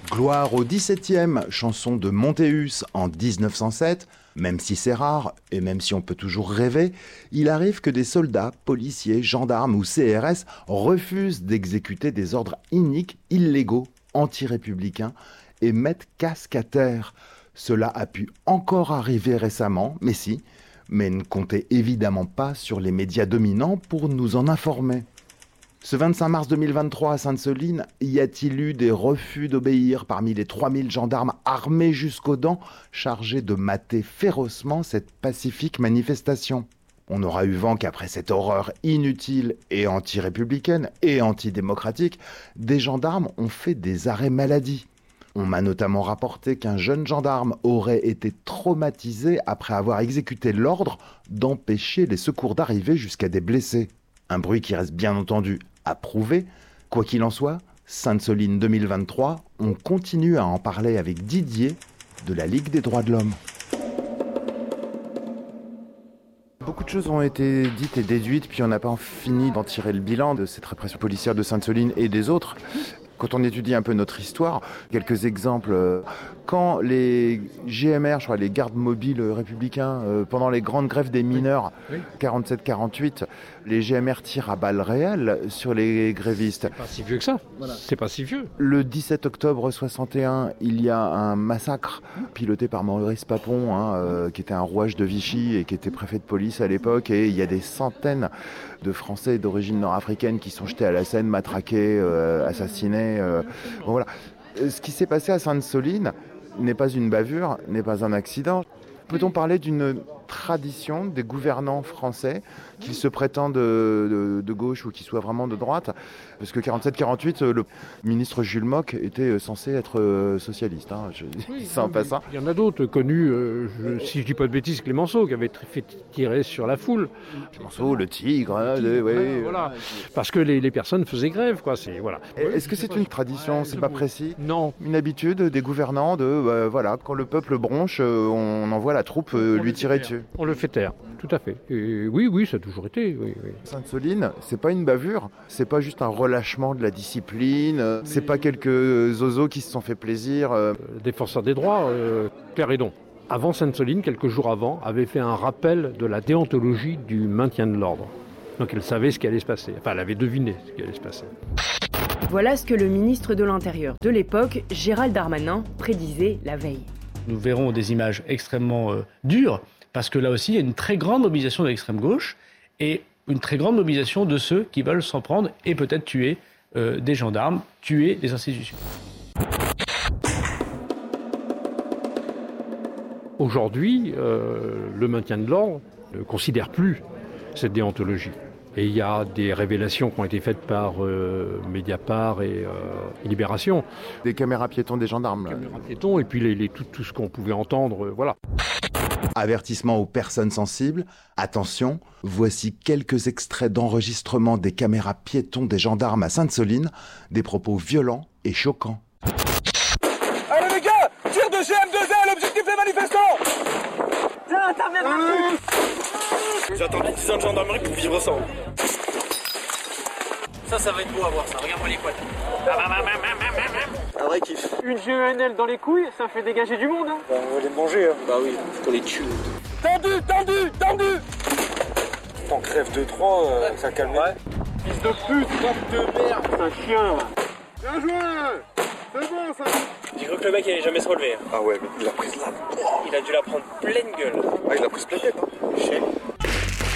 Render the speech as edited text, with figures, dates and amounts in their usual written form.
Gloire au 17e, chanson de Montéus en 1907. Même si c'est rare, et même si on peut toujours rêver, il arrive que des soldats, policiers, gendarmes ou CRS refusent d'exécuter des ordres iniques, illégaux, anti-républicains et mettent casque à terre. Cela a pu encore arriver récemment, mais ne comptez évidemment pas sur les médias dominants pour nous en informer. Ce 25 mars 2023 à Sainte-Soline, y a-t-il eu des refus d'obéir parmi les 3000 gendarmes armés jusqu'aux dents, chargés de mater férocement cette pacifique manifestation ? On aura eu vent qu'après cette horreur inutile et anti-républicaine et antidémocratique, des gendarmes ont fait des arrêts maladie. On m'a notamment rapporté qu'un jeune gendarme aurait été traumatisé après avoir exécuté l'ordre d'empêcher les secours d'arriver jusqu'à des blessés. Un bruit qui reste bien entendu à prouver. Quoi qu'il en soit, Sainte-Soline 2023, on continue à en parler avec Didier de la Ligue des droits de l'homme. Beaucoup de choses ont été dites et déduites, puis on n'a pas fini d'en tirer le bilan de cette répression policière de Sainte-Soline et des autres. Quand on étudie un peu notre histoire, quelques exemples. Quand les GMR, je crois, les gardes mobiles républicains, pendant les grandes grèves des mineurs, 47-48, les GMR tirent à balles réelles sur les grévistes. C'est pas si vieux que ça. Voilà. C'est pas si vieux. Le 17 octobre 61, il y a un massacre piloté par Maurice Papon, qui était un rouage de Vichy et qui était préfet de police à l'époque. Et il y a des centaines de Français d'origine nord-africaine qui sont jetés à la Seine, matraqués, assassinés. Bon, voilà. Ce qui s'est passé à Sainte-Soline n'est pas une bavure, n'est pas un accident. Peut-on parler d'une tradition des gouvernants français, qu'ils se prétendent de gauche ou qu'ils soient vraiment de droite? Parce que 47-48, le ministre Jules Mock était censé être socialiste. Ça en passe. Il y en a d'autres connus, si je dis pas de bêtises, Clémenceau, qui avait fait tirer sur la foule. Clémenceau, le tigre. Voilà. Parce que les personnes faisaient grève, quoi. Voilà. Est-ce que c'est une tradition, c'est pas précis? Non. Une habitude des gouvernants quand le peuple bronche, on envoie la troupe lui tirer dessus. On le fait taire, tout à fait. Et oui, ça a toujours été. Oui. Sainte-Soline, c'est pas une bavure, c'est pas juste un relâchement de la discipline, c'est pas quelques zozos qui se sont fait plaisir. Défenseur des droits, Claire Hédon, avant Sainte-Soline, quelques jours avant, avait fait un rappel de la déontologie du maintien de l'ordre. Donc elle savait ce qui allait se passer, enfin elle avait deviné ce qui allait se passer. Voilà ce que le ministre de l'Intérieur de l'époque, Gérald Darmanin, prédisait la veille. Nous verrons des images extrêmement dures, parce que là aussi, il y a une très grande mobilisation de l'extrême gauche et une très grande mobilisation de ceux qui veulent s'en prendre et peut-être tuer des gendarmes, tuer des institutions. Aujourd'hui, le maintien de l'ordre ne considère plus cette déontologie. Et il y a des révélations qui ont été faites par Mediapart et Libération. Des caméras piétons des gendarmes. Des caméras piétons et puis tout ce qu'on pouvait entendre, voilà. Avertissement aux personnes sensibles. Attention, voici quelques extraits d'enregistrement des caméras piétons des gendarmes à Sainte-Soline. Des propos violents et choquants. Allez les gars, tir de GM2A, l'objectif des manifestants. Tiens, t'as J'ai attendu 10 ans de gendarmerie pour vivre ça. Ça va être beau à voir, ça. Regarde-moi les potes. Un vrai kiff. Une GENL dans les couilles, ça fait dégager du monde, hein. Bah, on va les manger, hein. Bah oui, faut qu'on les tue. Tendu. En crève de 3, ça calme. Ouais. Fils de pute, porte de merde, c'est un chien. Bien joué. C'est bon, ça. J'ai cru que le mec allait jamais se relever. Ah ouais, mais il a pris là. Il a dû la prendre pleine gueule. Ah, il a pris ce plaquette, hein.